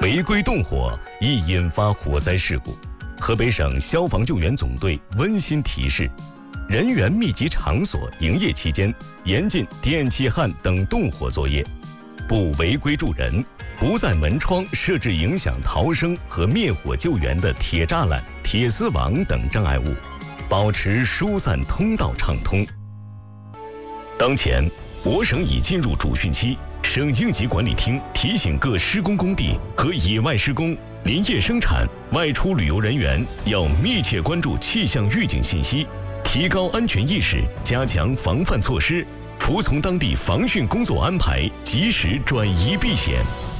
违规动火易引发火灾事故。河北省消防救援总队温馨提示：人员密集场所营业期间，严禁电气焊等动火作业，不违规助人，不在门窗设置影响逃生和灭火救援的铁栅栏、铁丝网等障碍物，保持疏散通道畅通。当前，我省已进入主汛期，省应急管理厅提醒各施工工地和野外施工、林业生产、外出旅游人员要密切关注气象预警信息，提高安全意识，加强防范措施，服从当地防汛工作安排，及时转移避险。